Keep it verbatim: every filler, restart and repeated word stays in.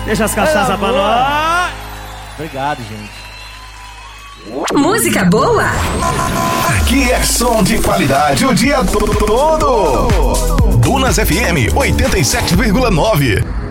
Deixa as cachaças pra nós. Obrigado, gente. Música boa? Aqui é som de qualidade o dia todo. Dunas F M oitenta e sete vírgula nove.